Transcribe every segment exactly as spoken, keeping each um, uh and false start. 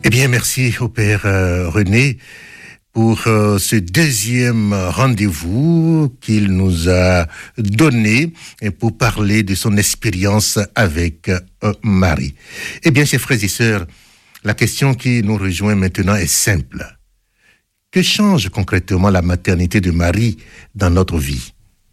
Eh bien, merci au Père euh, René pour euh, ce deuxième rendez-vous qu'il nous a donné et pour parler de son expérience avec euh, Marie. Eh bien, chers frères et sœurs, la question qui nous rejoint maintenant est simple. Que change concrètement la maternité de Marie dans notre vie?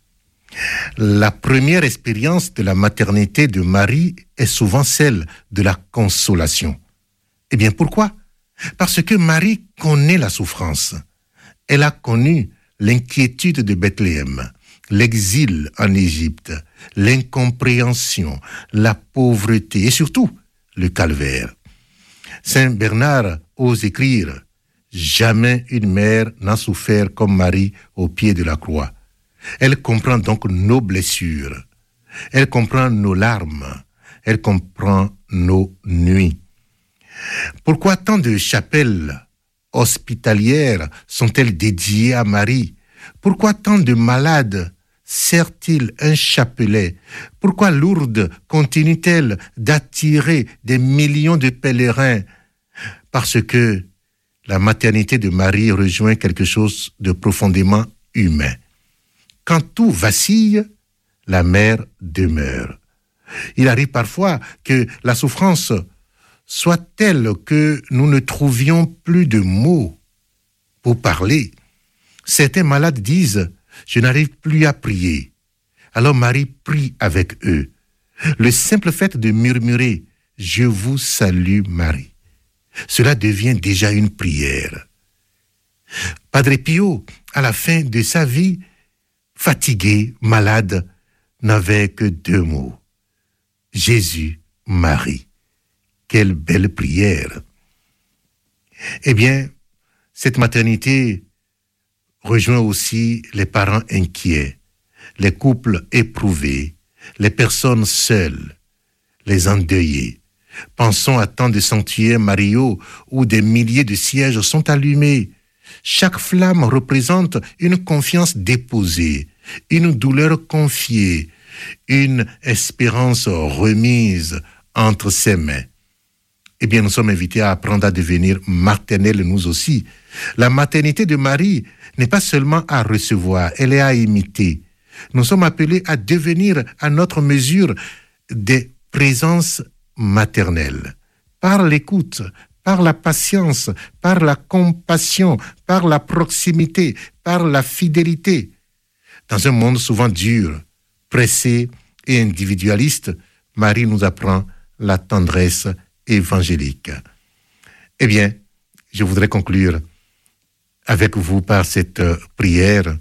La première expérience de la maternité de Marie est souvent celle de la consolation. Eh bien, pourquoi? Parce que Marie connaît la souffrance. Elle a connu l'inquiétude de Bethléem, l'exil en Égypte, l'incompréhension, la pauvreté et surtout le calvaire. Saint Bernard ose écrire « Jamais une mère n'a souffert comme Marie au pied de la croix. Elle comprend donc nos blessures. Elle comprend nos larmes. Elle comprend nos nuits. » Pourquoi tant de chapelles hospitalières sont-elles dédiées à Marie? Pourquoi tant de malades serrent-ils un chapelet? Pourquoi Lourdes continue-t-elle d'attirer des millions de pèlerins? Parce que la maternité de Marie rejoint quelque chose de profondément humain. Quand tout vacille, la mère demeure. Il arrive parfois que la souffrance soit telle que nous ne trouvions plus de mots pour parler. Certains malades disent « Je n'arrive plus à prier ». Alors Marie prie avec eux. Le simple fait de murmurer « Je vous salue Marie », cela devient déjà une prière. Padre Pio, à la fin de sa vie, fatigué, malade, n'avait que deux mots. Jésus, Marie. Quelle belle prière! Eh bien, cette maternité rejoint aussi les parents inquiets, les couples éprouvés, les personnes seules, les endeuillés. Pensons à tant de sanctuaires mariaux où des milliers de cierges sont allumés. Chaque flamme représente une confiance déposée, une douleur confiée, une espérance remise entre ses mains. Eh bien, nous sommes invités à apprendre à devenir maternels nous aussi. La maternité de Marie n'est pas seulement à recevoir, elle est à imiter. Nous sommes appelés à devenir à notre mesure des présences maternelles. Par l'écoute, par la patience, par la compassion, par la proximité, par la fidélité. Dans un monde souvent dur, pressé et individualiste, Marie nous apprend la tendresse évangélique. Eh bien, je voudrais conclure avec vous par cette prière.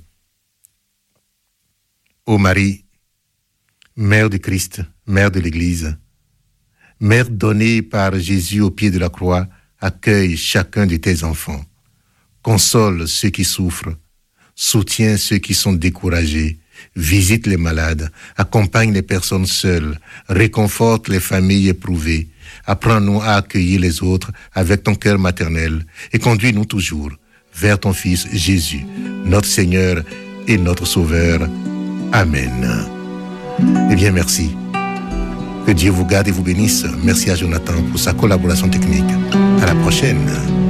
Ô Marie, Mère de Christ, Mère de l'Église, Mère donnée par Jésus au pied de la croix, accueille chacun de tes enfants. Console ceux qui souffrent, soutiens ceux qui sont découragés, visite les malades, accompagne les personnes seules, réconforte les familles éprouvées. Apprends-nous à accueillir les autres avec ton cœur maternel et conduis-nous toujours vers ton Fils Jésus, notre Seigneur et notre Sauveur. Amen. Eh bien, merci. Que Dieu vous garde et vous bénisse. Merci à Jonathan pour sa collaboration technique. À la prochaine.